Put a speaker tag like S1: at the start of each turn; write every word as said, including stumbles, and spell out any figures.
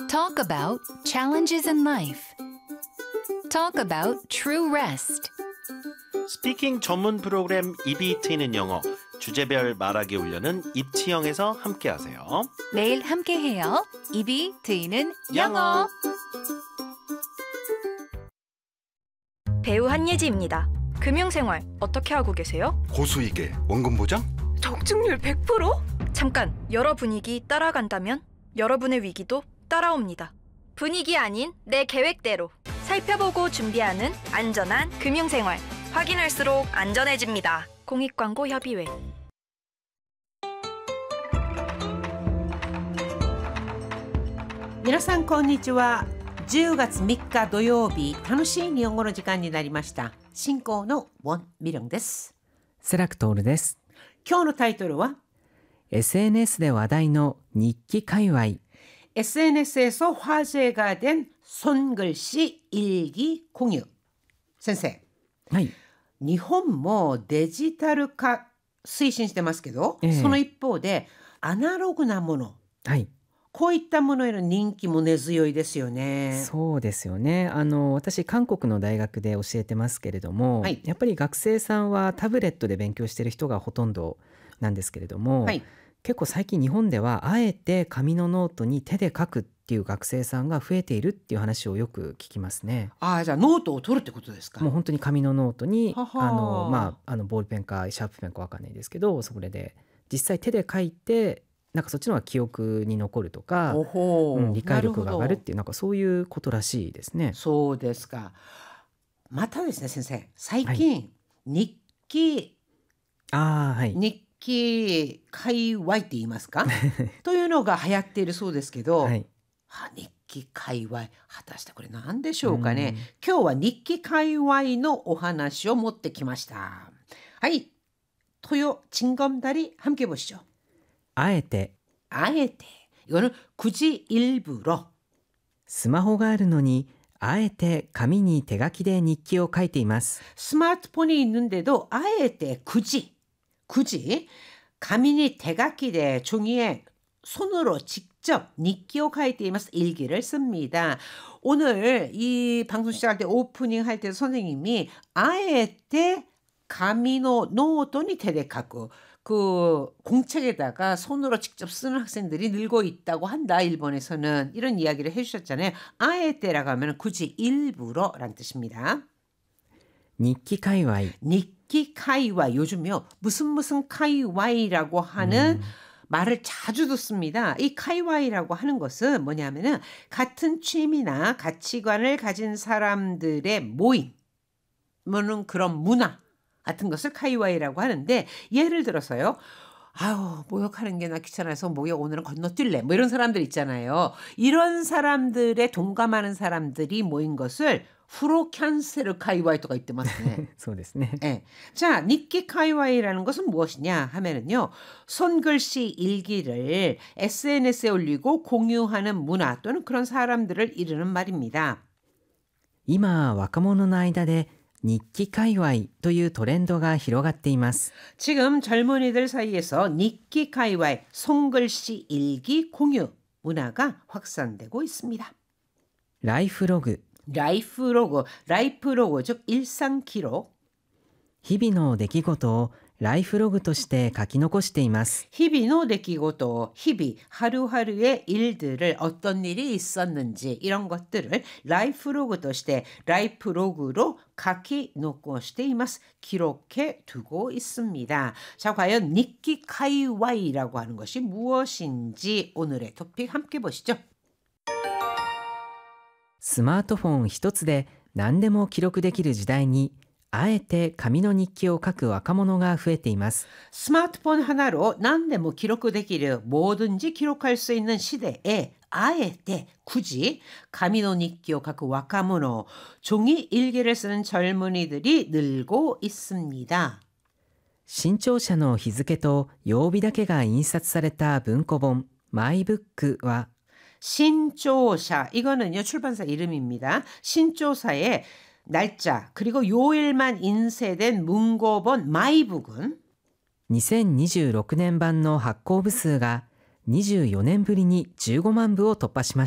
S1: Talk about challenges in life. Talk about true rest.
S2: 스피킹 전문 프로그램 입이 트이는 영어 주제별 말하기 훈련은 입치형에서 함께하세요.
S1: 매일 함께해요. 입이 트이는 영어.
S3: 배우 한예지입니다. 금융생활 어떻게 하고 계세요?
S4: 고수익에 원금 보장?
S3: 적중률 백 퍼센트? 잠깐, 여러 분위기 따라간다면 여러분의 위기도 따라옵니다. 분위기 아닌 내 계획대로 살펴보고 준비하는 안전한 금융생활. 확인할수록 안전해집니다. 공익광고협의회.
S5: 皆さんこんにちは。じゅうがつみっか土曜日、楽しい日本語の時間になりました。進行のウォン・ミリョンです。
S6: セラクトールです。
S5: 今日のタイトルは
S6: エスエヌエス で話題の日記界隈。
S5: 에스엔에스에서 화제가 된 손글씨 일기 공유. 선생.
S6: はい。
S5: 日本もデジタル化推進してますけど、
S6: ええ、
S5: その一方でアナログなもの、
S6: はい、
S5: こういったものへの人気も根強いですよね。
S6: そうですよね。あの私韓国の大学で教えてますけれども、はい、やっぱり学生さんはタブレットで勉強している人がほとんどなんですけれども、はい、結構最近日本ではあえて紙のノートに手で書くっていう学生さんが増えているっていう話をよく聞きますね。
S5: ああ、じゃあノートを取るってことですか。
S6: もう本当に紙のノートに
S5: はは
S6: あの、まあ、あのボールペンかシャープペンか分かんないですけど、それで実際手で書いてなんかそっちの方が記憶に残るとか、うん、理解力が上がるっていうなんかそういうことらしいですね。
S5: そうですか。またですね先生、最近、はい、日記
S6: あ、はい、
S5: 日記界隈って言いますかというのが流行っているそうですけど、はい、日記界隈果たしてこれ何でしょうかね。今日は日記界隈のお話を持ってきました。はい、토요 징검다리 함께 보시죠.
S6: あえて
S5: あえて 이거는 굳이 일부러
S6: スマホがあるのにあえて紙に手書きで日記を書いています。
S5: 스마트폰이 있는데도 あえて 굳이 굳이紙に 手書きで 종이에 손으로 직접日記を 書いています. 일기를 씁니다. 오늘 이 방송 시작할 때 오프닝 할 때 선생님이 あえて 紙のノートに手で書く그 공책에다가 손으로 직접 쓰는 학생들이 늘고 있다고 한다. 일본에서는 이런 이야기를 해주셨잖아요. 아에테라고 하면 굳이 일부러라는 뜻입니다.
S6: 니키 카이와이.
S5: 니키 카이와이. 요즘요 무슨 무슨 카이와이라고 하는 음. 말을 자주 듣습니다. 이 카이와이라고 하는 것은 뭐냐면은 같은 취미나 가치관을 가진 사람들의 모임, 뭐는 그런 문화 같은 것을 카이와이라고 하는데, 예를 들어서요. 아유, 모욕하는 게 나 귀찮아서 모욕 오늘은 건너뛸래. 뭐 이런 사람들 있잖아요. 이런 사람들에 동감하는 사람들이 모인 것을 후로 캔슬 카이와이토가 있대맞네.
S6: そうですね.
S5: 네. 자, 니키 카이와이라는 것은 무엇이냐 하면은요. 손글씨 일기를 에스엔에스에 올리고 공유하는 문화 또는 그런 사람들을 이르는 말입니다.
S6: 今若者の間で日記界隈というトレンドが広がっています.
S5: 지금 젊은이들 사이에서 니키界隈, 손글씨 일기 공유 문화가 확산되고 있습니다.
S6: 라이프 로그.
S5: 라이프 로그, 라이프 로그 즉 일상 기록.
S6: 日々の出来事をライフログとして書き残しています.
S5: 히비노 데키고도, 히비, 하루하루의 일들을 어떤 일이 있었는지 이런 것들을 라이프 로그として 라이프 로그로書き残しています. 기록해 두고 있습니다. 자, 과연 니키 카이와이라고 하는 것이 무엇인지 오늘의 토픽 함께 보시죠.
S6: スマートフォン一つで何でも記録できる時代にあえて紙の日記を書く若者が増えています.
S5: 스마트폰 하나로 난데모 기록できる 뭐든지 기록할 수 있는 시대에 あえて 굳이紙の日記を書く若者, 종이 일기를 쓰는 젊은이들이 늘고 있습니다.
S6: 新潮社の日付と曜日だけが印刷された文庫本マイブックは
S5: 신조사, 이거는요 출판사 이름입니다. 신조사의 날짜 그리고 요일만 인쇄된 문고본 마이북은
S6: にせんにじゅうろくねん版の発行部数がにじゅうよねんぶりにじゅうごまんぶを突破しました。